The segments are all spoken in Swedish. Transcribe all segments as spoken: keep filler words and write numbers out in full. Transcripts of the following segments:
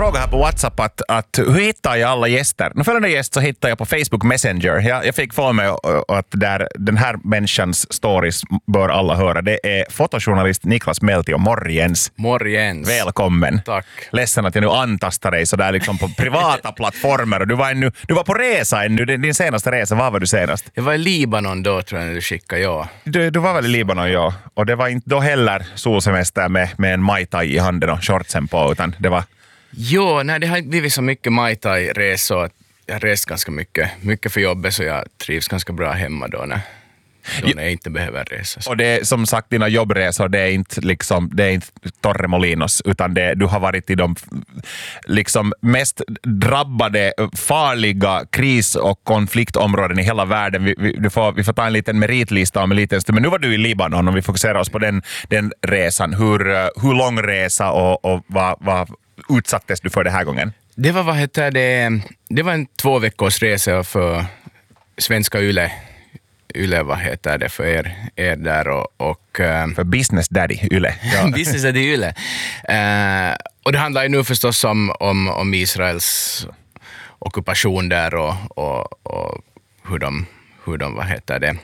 fråga här på WhatsApp att, att hur hittar jag alla gäster? Nu följande gäst så hittar jag på Facebook Messenger. Jag, jag fick för mig att där, den här människans stories bör alla höra. Det är fotojournalist Niklas Meltio. Morgens. Morgens. Välkommen. Tack. Ledsen att jag nu antastar dig så där liksom på privata plattformar. Och du, var ännu, du var på resa ännu. Din senaste resa, var var du senast? Jag var i Libanon då, tror jag, när du skickade, ja. Du, du var väl i Libanon, ja. Och det var inte då heller solsemester med, med en Mai Tai i handen och shortsen på, utan det var... Jo, nej, det har blivit så mycket Mai Tai-resor att jag har rest ganska mycket. Mycket för jobbet, så jag trivs ganska bra hemma då när, då när jag inte behöver resa. Så. Och det är som sagt, dina jobbresor, det är inte liksom, det är inte Torremolinos, utan det, du har varit i de liksom mest drabbade, farliga kris- och konfliktområden i hela världen. Vi, vi, du får, vi får ta en liten meritlista om en liten stund, men nu var du i Libanon och vi fokuserar oss på den, den resan. Hur, hur lång resa och, och vad, vad utsattes du för den här gången? Det var, vad heter det, det var en två veckors resa för svenska Yle. Yle, vad heter det för er, er där och... och för Business Daddy Yle. Ja. Business Daddy Yle. Uh, och det handlar ju nu förstås om, om, om Israels ockupation där och, och, och hur de, hur de, vad heter det,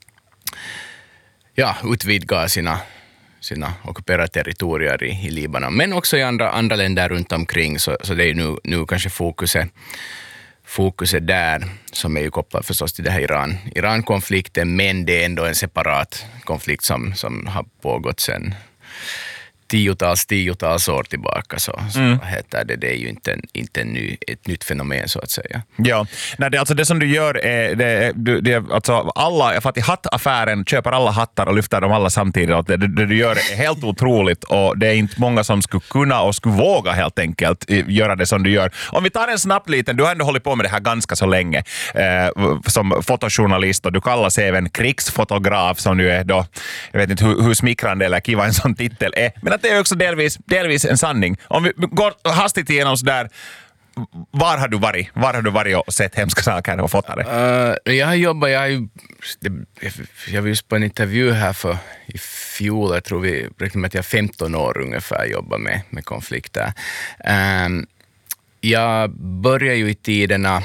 ja, utvidgar sina, sina ockuperade territorier i, i Libanon. Men också i andra, andra länder runt omkring, så, så det är nu, nu kanske fokuset fokuset där, som är ju kopplad förstås till det här Iran, Iran-konflikten, men det är ändå en separat konflikt som, som har pågått sedan tiotals, tiotals år tillbaka. Så, så mm. vad heter det? Det är ju inte, en, inte en ny, ett nytt fenomen, så att säga. Ja, nej, det, alltså det som du gör är, det, det, det, alltså alla, jag fattar i hattaffären, köper alla hattar och lyfter dem alla samtidigt. Det, det, det du gör är helt otroligt, och det är inte många som skulle kunna och skulle våga helt enkelt göra det som du gör. Om vi tar en snabbt liten, du har ändå hållit på med det här ganska så länge eh, som fotojournalist, och du kallas även krigsfotograf, som du är då, jag vet inte hur, hur smickrande eller kiva en sån titel är, men att det är också delvis, delvis en sanning. Om vi går hastigt igenom så där, var har du varit? Var har du varit och sett hemska saker och fotat det? Uh, jag har jobbat, jag, har ju, jag var just på en intervju här för i fjol, jag tror vi räknar med att jag femton år ungefär jobbar med, med konflikter. Um, jag började ju i tiderna,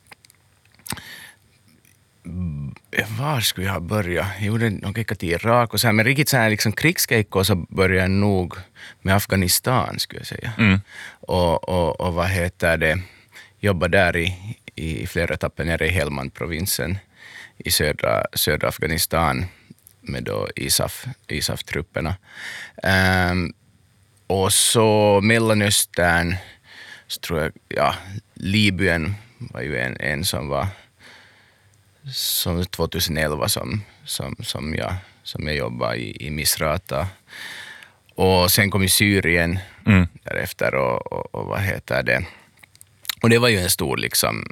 var skulle jag ha börjat? Jag gjorde någon kicka till Irak och så här, men riktigt så här liksom krigskejkor, så började jag nog med Afghanistan, skulle jag säga. Mm. Och, och, och vad heter det? Jobba där i, i flera etapper nere i Helmand-provinsen i södra, södra Afghanistan med då ISAF, ISAF-trupperna. Um, och så Mellanöstern, så tror jag, ja, Libyen var ju en, en som var som tjugoelva som, som, som, jag, som jag jobbade i, i Misrata. Och sen kom i Syrien mm. därefter och, och, och vad heter det. Och det var ju en stor liksom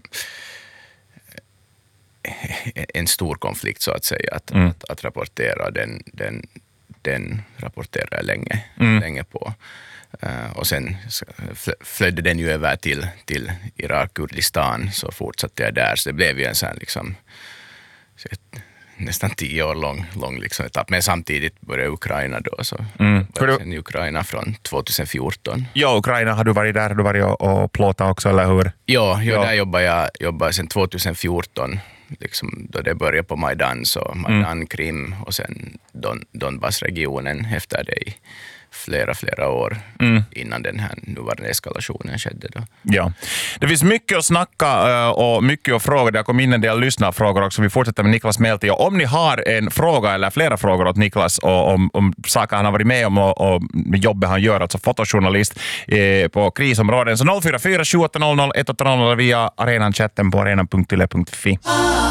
en stor konflikt, så att säga, att, mm. att, att rapportera. Den, den, den rapporterade jag länge, mm. länge på. Uh, och sen flödde den ju över till, till Irak, Kurdistan, så fortsatte jag där. Så det blev ju en sån liksom nästan tio år lång, lång liksom etapp. Men samtidigt började Ukraina då, så mm. började sen i Ukraina från tjugohundrafjorton. Ja, Ukraina, har du varit där? Har du varit och, och plåtat också, eller hur? Ja, ja, där jobbar jag jobbar sen tjugohundrafjorton, liksom, då det började på Majdan, så Majdan, mm. Krim och sen Don, Donbassregionen efter det i flera, flera år mm. innan den här nuvarande eskalationen skedde då. Ja, det finns mycket att snacka och mycket att fråga. Det har kommit in en del lyssnarfrågor också. Vi fortsätter med Niklas Meltio. Om ni har en fråga eller flera frågor åt Niklas och om, om saker han har varit med om och, och jobbet han gör, alltså fotojournalist eh, på krisområden, så noll fyra fyra sju åtta noll noll ett åtta noll noll via arenan chatten på arenan punkt yle punkt fi.